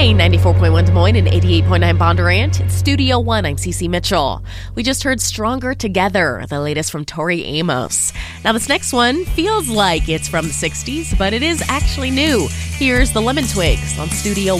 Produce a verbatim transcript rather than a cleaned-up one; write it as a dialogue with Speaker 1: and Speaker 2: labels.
Speaker 1: Hey, ninety-four point one Des Moines and eighty-eight point nine Bondurant. It's Studio One. I'm Cece Mitchell. We just heard Stronger Together, the latest from Tori Amos. Now, this next one feels like it's from the sixties, but it is actually new. Here's the Lemon Twigs on Studio